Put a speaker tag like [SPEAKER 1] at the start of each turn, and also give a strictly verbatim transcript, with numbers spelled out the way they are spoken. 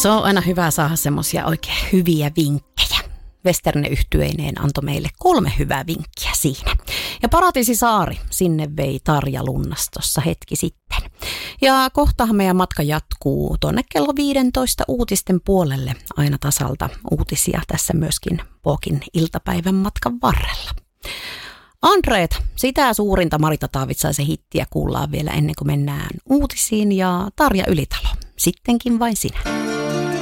[SPEAKER 1] Se on aina hyvä saada semmoisia oikein hyviä vinkkejä. Westerne yhtyeineen antoi meille kolme hyvää vinkkiä siinä. Ja Paratiisi Saari, sinne vei Tarja Lunnastossa hetki sitten. Ja kohtahan meidän matka jatkuu tuonne kello viisitoista uutisten puolelle aina tasalta uutisia tässä myöskin Pookin iltapäivän matkan varrella. Andreet, sitä suurinta Marita Taavitsaisen hittiä kuullaan vielä ennen kuin mennään uutisiin ja Tarja Ylitalo, sittenkin vain sinä.